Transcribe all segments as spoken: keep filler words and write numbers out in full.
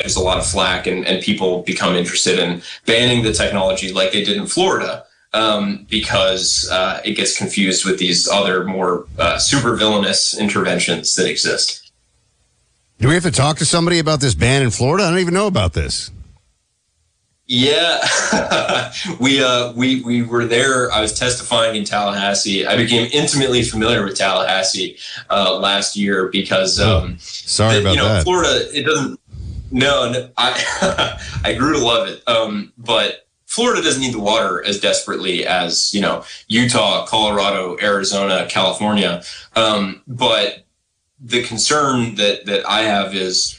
catches a lot of flack and, and people become interested in banning the technology like they did in Florida um, because uh, it gets confused with these other more uh, super villainous interventions that exist. Do we have to talk to somebody about this ban in Florida? I don't even know about this. Yeah, we uh, we we were there. I was testifying in Tallahassee. I became intimately familiar with Tallahassee uh, last year because um, oh, sorry the, about you know, that. Florida, it doesn't. No, no I I grew to love it, um, but Florida doesn't need the water as desperately as you know Utah, Colorado, Arizona, California. Um, but the concern that that I have is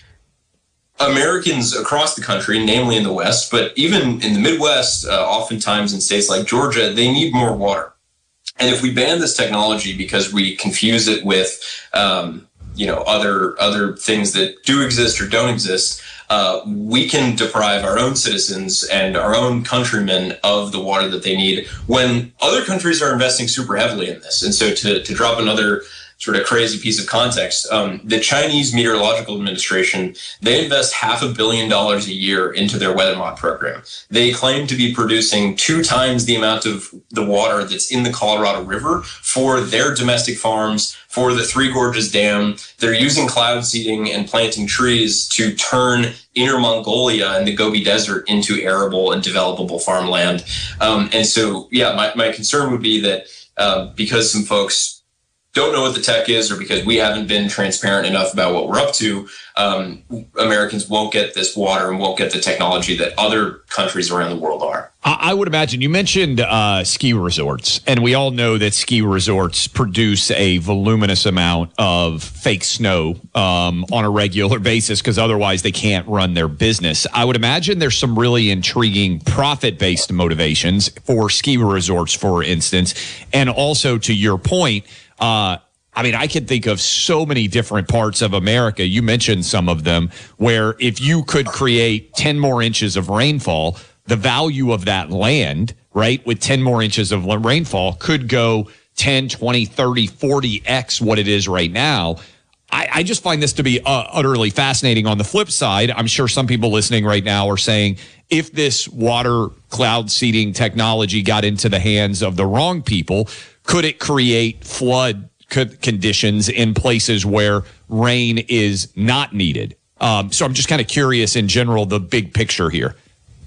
Americans across the country, namely in the West, but even in the Midwest, uh, oftentimes in states like Georgia, they need more water. And if we ban this technology because we confuse it with, um, you know, other other things that do exist or don't exist, uh, we can deprive our own citizens and our own countrymen of the water that they need when other countries are investing super heavily in this. And so to, to drop another sort of crazy piece of context, um, the Chinese Meteorological Administration, they invest half a billion dollars a year into their weather mod program. They claim to be producing two times the amount of the water that's in the Colorado River for their domestic farms, for the Three Gorges Dam. They're using cloud seeding and planting trees to turn Inner Mongolia and the Gobi Desert into arable and developable farmland. Um, and so, yeah, my, my concern would be that uh, because some folks don't know what the tech is, or because we haven't been transparent enough about what we're up to, um, Americans won't get this water and won't get the technology that other countries around the world are. I would imagine you mentioned uh, ski resorts, and we all know that ski resorts produce a voluminous amount of fake snow um, on a regular basis because otherwise they can't run their business. I would imagine there's some really intriguing profit-based motivations for ski resorts, for instance, and also to your point, Uh, I mean, I can think of so many different parts of America. You mentioned some of them where if you could create ten more inches of rainfall, the value of that land, right, with ten more inches of rainfall could go ten, twenty, thirty, forty x what it is right now. I, I just find this to be uh, utterly fascinating. On the flip side, I'm sure some people listening right now are saying, if this water cloud seeding technology got into the hands of the wrong people, could it create flood conditions in places where rain is not needed? Um, so I'm just kind of curious in general, the big picture here.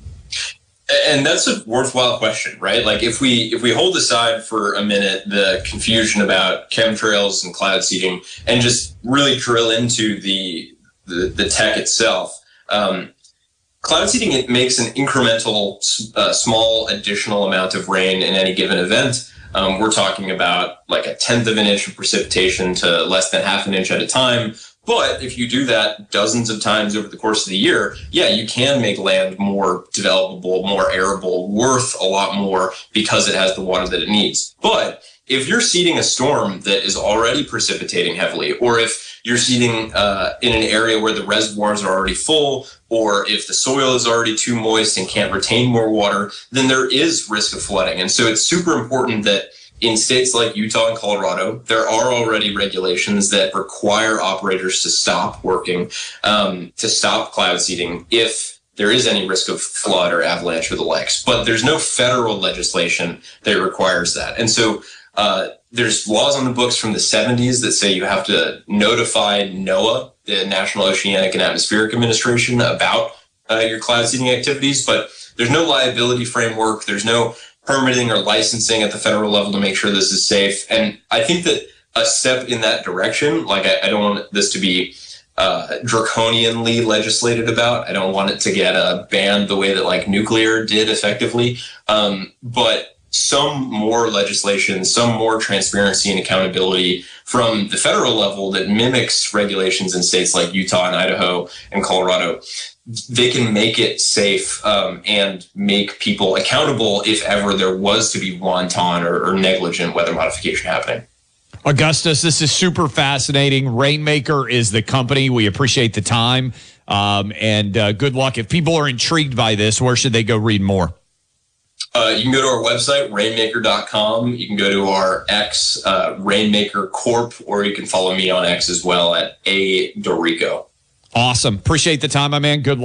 And that's a worthwhile question, right? Like if we if we hold aside for a minute the confusion about chemtrails and cloud seeding and just really drill into the the, the tech itself, um, cloud seeding, it makes an incremental, uh, small additional amount of rain in any given event. Um, we're talking about like a tenth of an inch of precipitation to less than half an inch at a time. But if you do that dozens of times over the course of the year, yeah, you can make land more developable, more arable, worth a lot more because it has the water that it needs. But if you're seeding a storm that is already precipitating heavily, or if you're seeding uh, in an area where the reservoirs are already full, or if the soil is already too moist and can't retain more water, then there is risk of flooding. And so it's super important that in states like Utah and Colorado, there are already regulations that require operators to stop working, um, to stop cloud seeding if there is any risk of flood or avalanche or the likes. But there's no federal legislation that requires that. And so uh, there's laws on the books from the seventies that say you have to notify NOAA, the National Oceanic and Atmospheric Administration, about uh, your cloud seeding activities. But there's no liability framework. There's no permitting or licensing at the federal level to make sure this is safe. And I think that a step in that direction, like I, I don't want this to be uh, draconianly legislated about. I don't want it to get uh, banned the way that like nuclear did effectively. Um, but some more legislation, some more transparency and accountability from the federal level that mimics regulations in states like Utah and Idaho and Colorado, they can make it safe um, and make people accountable if ever there was to be wanton or, or negligent weather modification happening. Augustus, this is super fascinating. Rainmaker is the company. We appreciate the time um, and uh, good luck. If people are intrigued by this, where should they go read more? Uh, you can go to our website, rainmaker dot com. You can go to our X, uh, Rainmaker Corp, or you can follow me on X as well at A Dorico. Awesome. Appreciate the time, my man. Good luck.